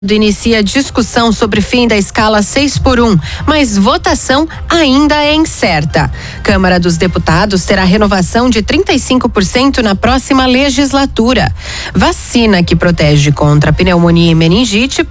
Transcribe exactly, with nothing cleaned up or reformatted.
Inicia discussão sobre fim da escala seis por um, mas votação ainda é incerta. Câmara dos Deputados terá renovação de trinta e cinco por cento na próxima legislatura. Vacina que protege contra pneumonia e meningite